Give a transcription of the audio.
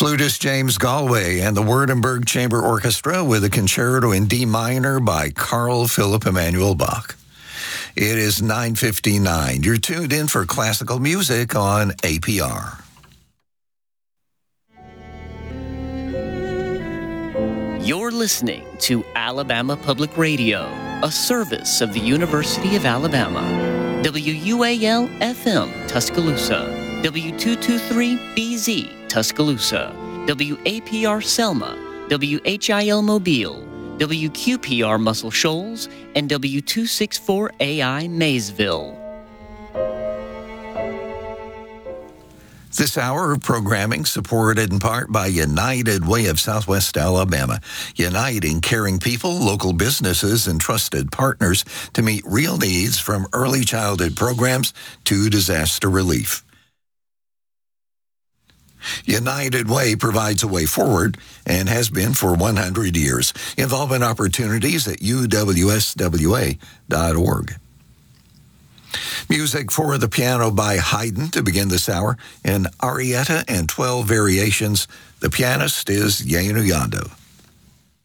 Flutist James Galway and the Württemberg Chamber Orchestra with a concerto in D minor by Carl Philipp Emanuel Bach. It is 9:59. You're tuned in for classical music on APR. You're listening to Alabama Public Radio, a service of the University of Alabama. WUAL-FM Tuscaloosa, W223BZ Tuscaloosa, WAPR Selma, WHIL Mobile, WQPR Muscle Shoals, and W264AI Maysville. This hour of programming supported in part by United Way of Southwest Alabama, uniting caring people, local businesses, and trusted partners to meet real needs from early childhood programs to disaster relief. United Way provides a way forward and has been for 100 years. Involvement opportunities at uwswa.org. Music for the piano by Haydn to begin this hour in Arietta and 12 Variations. The pianist is Yanu Yando.